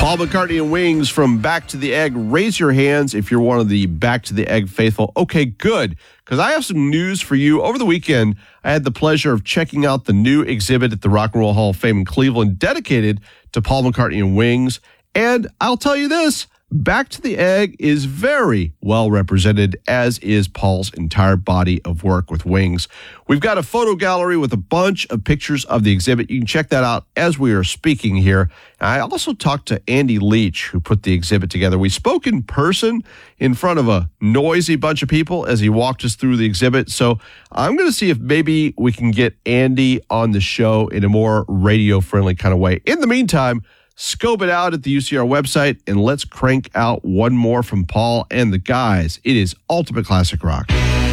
Paul McCartney and Wings from Back to the Egg. Raise your hands if you're one of the Back to the Egg faithful. Okay, good, because I have some news for you. Over the weekend, I had the pleasure of checking out the new exhibit at the Rock and Roll Hall of Fame in Cleveland dedicated to Paul McCartney and Wings. And I'll tell you this, Back to the Egg is very well represented, as is Paul's entire body of work with Wings. We've got a photo gallery with a bunch of pictures of the exhibit. You can check that out as we are speaking here. I also talked to Andy Leach, who put the exhibit together. We spoke in person in front of a noisy bunch of people as he walked us through the exhibit. So I'm going to see if maybe we can get Andy on the show in a more radio-friendly kind of way. In the meantime, scope it out at the UCR website, and let's crank out one more from Paul and the guys. It is Ultimate Classic Rock.